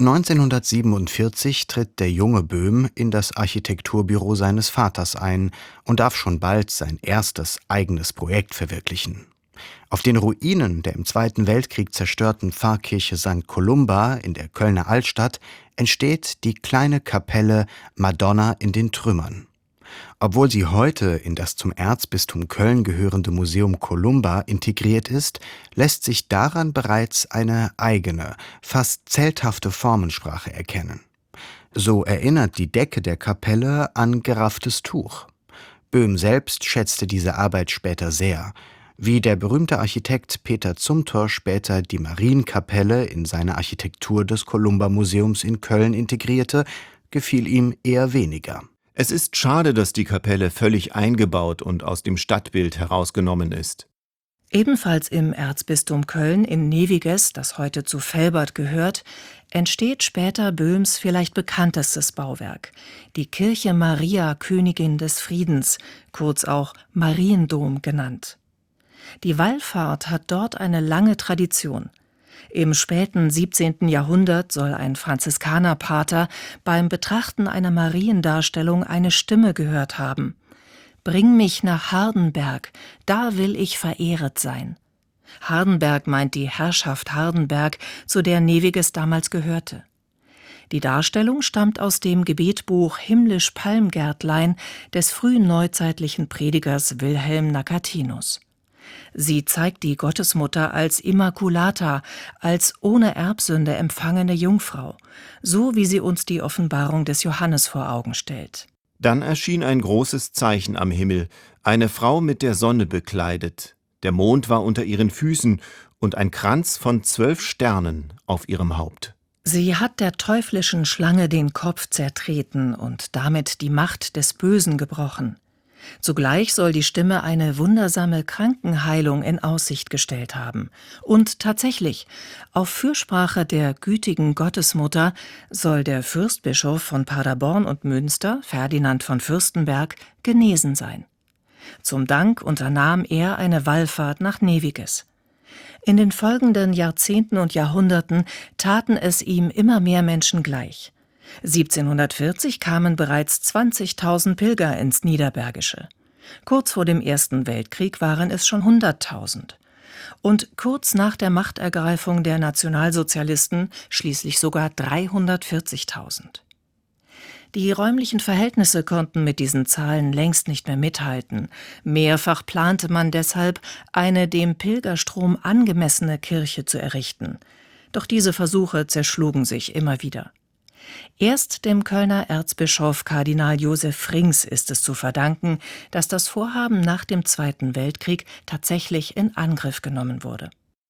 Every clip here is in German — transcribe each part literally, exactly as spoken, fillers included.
neunzehnhundertsiebenundvierzig tritt der junge Böhm in das Architekturbüro seines Vaters ein und darf schon bald sein erstes eigenes Projekt verwirklichen. Auf den Ruinen der im Zweiten Weltkrieg zerstörten Pfarrkirche Sankt Columba in der Kölner Altstadt entsteht die kleine Kapelle Madonna in den Trümmern. Obwohl sie heute in das zum Erzbistum Köln gehörende Museum Columba integriert ist, lässt sich daran bereits eine eigene, fast zelthafte Formensprache erkennen. So erinnert die Decke der Kapelle an gerafftes Tuch. Böhm selbst schätzte diese Arbeit später sehr. Wie der berühmte Architekt Peter Zumthor später die Marienkapelle in seine Architektur des Columba-Museums in Köln integrierte, gefiel ihm eher weniger. Es ist schade, dass die Kapelle völlig eingebaut und aus dem Stadtbild herausgenommen ist. Ebenfalls im Erzbistum Köln in Neviges, das heute zu Velbert gehört, entsteht später Böhms vielleicht bekanntestes Bauwerk, die Kirche Maria, Königin des Friedens, kurz auch Mariendom genannt. Die Wallfahrt hat dort eine lange Tradition. Im späten siebzehnten Jahrhundert soll ein Franziskanerpater beim Betrachten einer Mariendarstellung eine Stimme gehört haben: »Bring mich nach Hardenberg, da will ich verehret sein.« Hardenberg meint die Herrschaft Hardenberg, zu der Neviges damals gehörte. Die Darstellung stammt aus dem Gebetbuch Himmlisch Palmgärtlein des frühen neuzeitlichen Predigers Wilhelm Nakatinus. Sie zeigt die Gottesmutter als Immaculata, als ohne Erbsünde empfangene Jungfrau, so wie sie uns die Offenbarung des Johannes vor Augen stellt. Dann erschien ein großes Zeichen am Himmel, eine Frau mit der Sonne bekleidet. Der Mond war unter ihren Füßen und ein Kranz von zwölf Sternen auf ihrem Haupt. Sie hat der teuflischen Schlange den Kopf zertreten und damit die Macht des Bösen gebrochen. Zugleich soll die Stimme eine wundersame Krankenheilung in Aussicht gestellt haben. Und tatsächlich, auf Fürsprache der gütigen Gottesmutter soll der Fürstbischof von Paderborn und Münster, Ferdinand von Fürstenberg, genesen sein. Zum Dank unternahm er eine Wallfahrt nach Neviges. In den folgenden Jahrzehnten und Jahrhunderten taten es ihm immer mehr Menschen gleich. siebzehnhundertvierzig kamen bereits zwanzigtausend Pilger ins Niederbergische. Kurz vor dem Ersten Weltkrieg waren es schon hunderttausend. Und kurz nach der Machtergreifung der Nationalsozialisten schließlich sogar dreihundertvierzigtausend. Die räumlichen Verhältnisse konnten mit diesen Zahlen längst nicht mehr mithalten. Mehrfach plante man deshalb, eine dem Pilgerstrom angemessene Kirche zu errichten. Doch diese Versuche zerschlugen sich immer wieder. Erst dem Kölner Erzbischof Kardinal Josef Frings ist es zu verdanken, dass das Vorhaben nach dem Zweiten Weltkrieg tatsächlich in Angriff genommen wurde.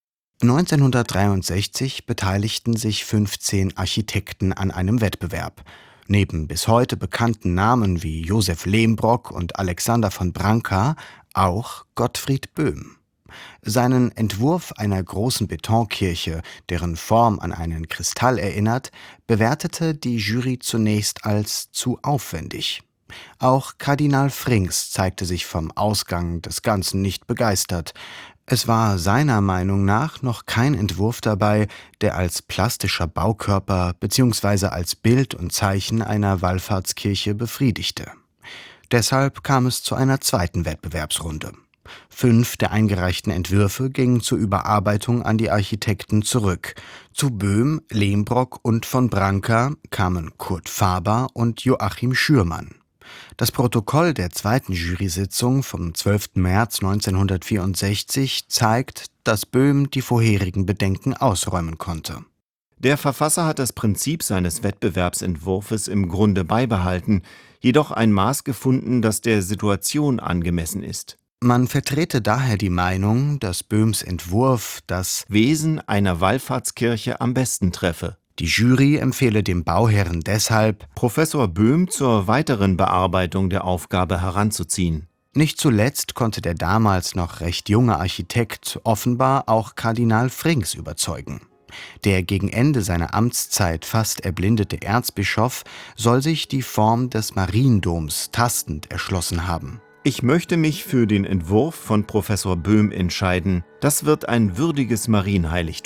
neunzehnhundertdreiundsechzig beteiligten sich fünfzehn Architekten an einem Wettbewerb. Neben bis heute bekannten Namen wie Josef Lehmbrock und Alexander von Branca auch Gottfried Böhm. Seinen Entwurf einer großen Betonkirche, deren Form an einen Kristall erinnert, bewertete die Jury zunächst als zu aufwendig. Auch Kardinal Frings zeigte sich vom Ausgang des Ganzen nicht begeistert. Es war seiner Meinung nach noch kein Entwurf dabei, der als plastischer Baukörper bzw. als Bild und Zeichen einer Wallfahrtskirche befriedigte. Deshalb kam es zu einer zweiten Wettbewerbsrunde. Fünf der eingereichten Entwürfe gingen zur Überarbeitung an die Architekten zurück. Zu Böhm, Lehmbrock und von Branca kamen Kurt Faber und Joachim Schürmann. Das Protokoll der zweiten Jury-Sitzung vom zwölften März neunzehnhundertvierundsechzig zeigt, dass Böhm die vorherigen Bedenken ausräumen konnte. Der Verfasser hat das Prinzip seines Wettbewerbsentwurfes im Grunde beibehalten, jedoch ein Maß gefunden, das der Situation angemessen ist. Man vertrete daher die Meinung, dass Böhms Entwurf das Wesen einer Wallfahrtskirche am besten treffe. Die Jury empfehle dem Bauherren deshalb, Professor Böhm zur weiteren Bearbeitung der Aufgabe heranzuziehen. Nicht zuletzt konnte der damals noch recht junge Architekt offenbar auch Kardinal Frings überzeugen. Der gegen Ende seiner Amtszeit fast erblindete Erzbischof soll sich die Form des Mariendoms tastend erschlossen haben. Ich möchte mich für den Entwurf von Professor Böhm entscheiden. Das wird ein würdiges Marienheiligtum.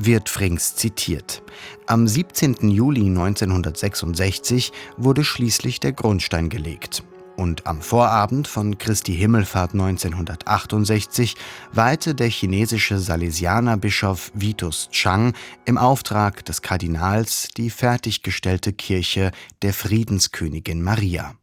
wird Frings zitiert. Am siebzehnten Juli neunzehnhundertsechsundsechzig wurde schließlich der Grundstein gelegt. Und am Vorabend von Christi Himmelfahrt neunzehnhundertachtundsechzig weihte der chinesische Salesianerbischof Vitus Chang im Auftrag des Kardinals die fertiggestellte Kirche der Friedenskönigin Maria.